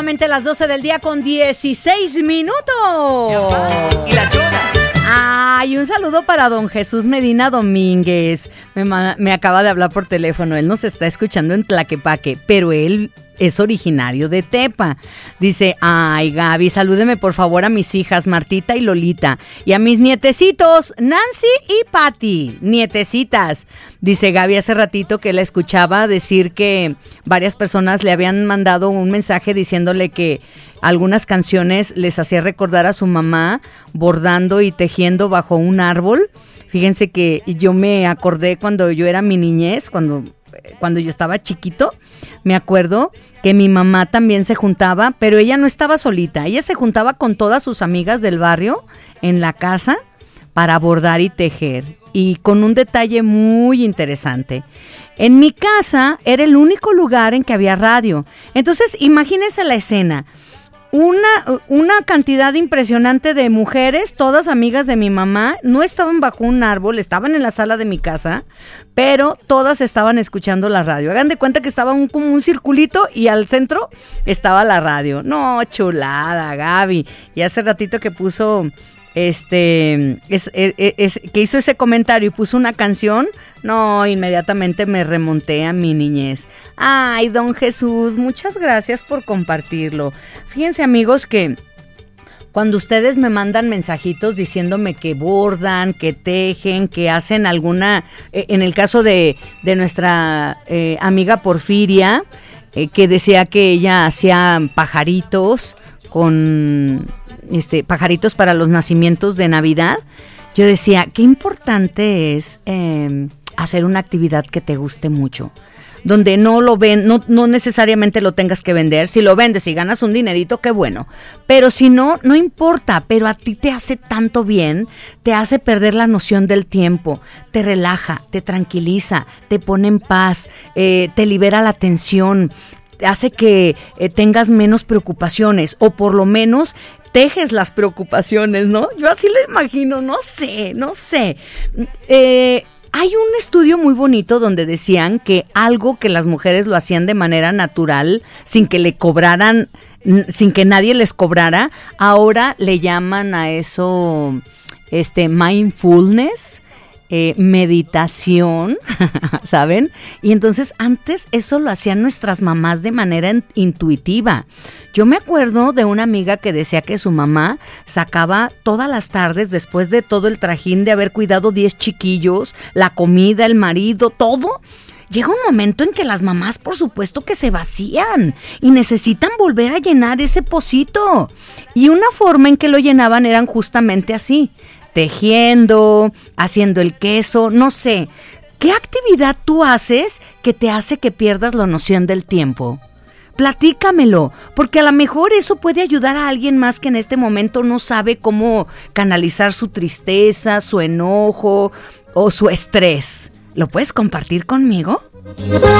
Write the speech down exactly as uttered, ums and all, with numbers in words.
exactamente las doce del día con dieciséis minutos. Y la chona. Ay, un saludo para don Jesús Medina Domínguez. Me, me acaba de hablar por teléfono. Él nos está escuchando en Tlaquepaque, pero él es originario de Tepa. Dice, ay, Gaby, salúdeme por favor a mis hijas Martita y Lolita y a mis nietecitos Nancy y Patti, nietecitas. Dice Gaby hace ratito que la escuchaba decir que varias personas le habían mandado un mensaje diciéndole que algunas canciones les hacía recordar a su mamá bordando y tejiendo bajo un árbol. Fíjense que yo me acordé cuando yo era mi niñez, cuando, cuando yo estaba chiquito. Me acuerdo que mi mamá también se juntaba, pero ella no estaba solita. Ella se juntaba con todas sus amigas del barrio en la casa para bordar y tejer. Y con un detalle muy interesante. En mi casa era el único lugar en que había radio. Entonces, imagínense la escena. Una, una cantidad impresionante de mujeres, todas amigas de mi mamá, no estaban bajo un árbol, estaban en la sala de mi casa, pero todas estaban escuchando la radio. Hagan de cuenta que estaba un, como un circulito y al centro estaba la radio. No, chulada, Gaby. Y hace ratito que puso, este, es, es, es, que hizo ese comentario y puso una canción, no, inmediatamente me remonté a mi niñez. Ay, don Jesús, muchas gracias por compartirlo. Fíjense, amigos, que cuando ustedes me mandan mensajitos diciéndome que bordan, que tejen, que hacen alguna, eh, en el caso de, de nuestra eh, amiga Porfiria, eh, que decía que ella hacía pajaritos con, este, pajaritos para los nacimientos de Navidad, yo decía, qué importante es eh, hacer una actividad que te guste mucho, donde no lo ven, no, no necesariamente lo tengas que vender. Si lo vendes y ganas un dinerito, qué bueno, pero si no, no importa, pero a ti te hace tanto bien, te hace perder la noción del tiempo, te relaja, te tranquiliza, te pone en paz, eh, te libera la tensión, hace que eh, tengas menos preocupaciones, o por lo menos tejes las preocupaciones, ¿no? Yo así lo imagino, no sé, no sé. Eh... Hay un estudio muy bonito donde decían que algo que las mujeres lo hacían de manera natural, sin que le cobraran, sin que nadie les cobrara, ahora le llaman a eso este mindfulness, eh, meditación, ¿saben? Y entonces antes eso lo hacían nuestras mamás de manera intuitiva. Yo me acuerdo de una amiga que decía que su mamá sacaba todas las tardes, después de todo el trajín de haber cuidado diez chiquillos, la comida, el marido, todo. Llega un momento en que las mamás, por supuesto, que se vacían y necesitan volver a llenar ese pocito. Y una forma en que lo llenaban eran justamente así, tejiendo, haciendo el queso, no sé. ¿Qué actividad tú haces que te hace que pierdas la noción del tiempo? Platícamelo, porque a lo mejor eso puede ayudar a alguien más que en este momento no sabe cómo canalizar su tristeza, su enojo o su estrés. ¿Lo puedes compartir conmigo?